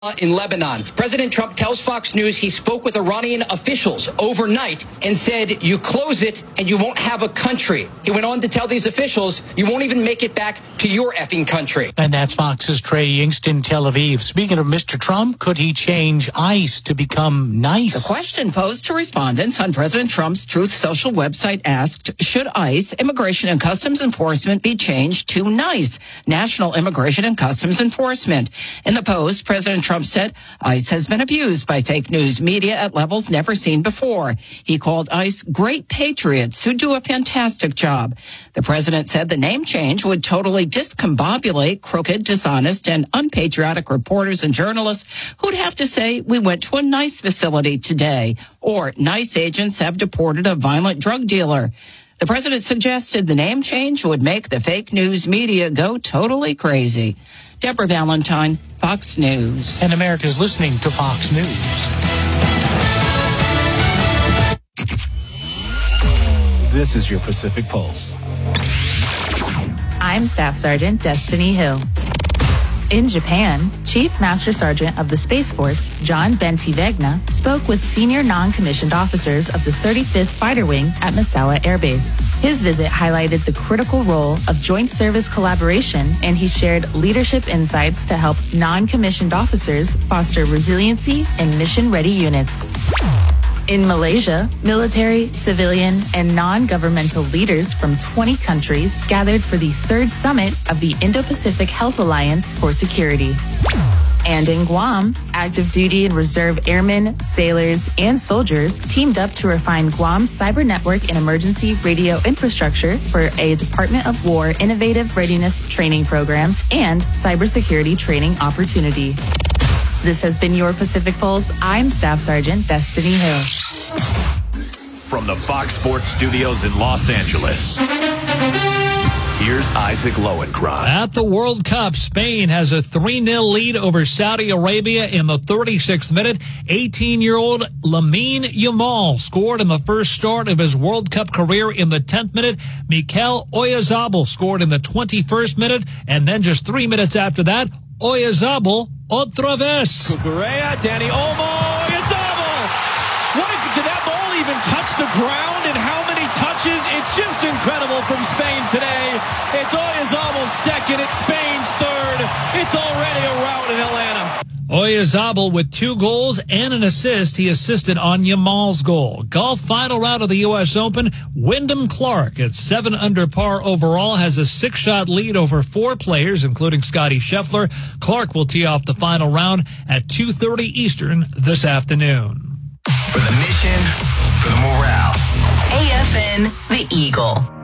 In Lebanon, President Trump tells Fox News he spoke with Iranian officials overnight and said, you close it and you won't have a country. He went on to tell these officials, you won't even make it back to your effing country. And that's Fox's Trey Yingst in Tel Aviv. Speaking of Mr. Trump, could he change ICE to become nice? The question posed to respondents on President Trump's Truth Social website asked, should ICE, Immigration and Customs Enforcement, be changed to NICE, National Immigration and Customs Enforcement? In the post, President Trump said ICE has been abused by fake news media at levels never seen before. He called ICE great patriots who do a fantastic job. The president said the name change would totally discombobulate crooked, dishonest, and unpatriotic reporters and journalists who'd have to say we went to a NICE facility today, or NICE agents have deported a violent drug dealer. The president suggested the name change would make the fake news media go totally crazy. Deborah Valentine, Fox News. And America's listening to Fox News. This is your Pacific Pulse. I'm Staff Sergeant Destiny Hill. In Japan, Chief Master Sergeant of the Space Force, John Bentivegna, spoke with senior non-commissioned officers of the 35th Fighter Wing at Misawa Air Base. His visit highlighted the critical role of joint service collaboration, and he shared leadership insights to help non-commissioned officers foster resiliency in mission-ready units. In Malaysia, military, civilian, and non-governmental leaders from 20 countries gathered for the third summit of the Indo-Pacific Health Alliance for Security. And in Guam, active duty and reserve airmen, sailors, and soldiers teamed up to refine Guam's cyber network and emergency radio infrastructure for a Department of War innovative readiness training program and cybersecurity training opportunity. This has been your Pacific Pulse. I'm Staff Sergeant Destiny Hill. From the Fox Sports Studios in Los Angeles, here's Isaac Lowenkron. At the World Cup, Spain has a 3-0 lead over Saudi Arabia in the 36th minute. 18-year-old Lamine Yamal scored in the first start of his World Cup career in the 10th minute. Mikel Oyarzabal scored in the 21st minute. And then just 3 minutes after that, Oyarzabal otra vez. Cucurella, Dani Olmo, Oyarzabal! Did that ball even touch the ground, and how many touches? It's just incredible from Spain today. It's Oyarzabal's second, it's Spain's third. It's already a rout in Atlanta. Oyarzabal with 2 goals and an assist. He assisted on Yamal's goal. Golf final round of the U.S. Open. Wyndham Clark at 7 under par overall has a 6-shot lead over 4 players, including Scottie Scheffler. Clark will tee off the final round at 2:30 Eastern this afternoon. For the mission, for the morale. AFN, the Eagle.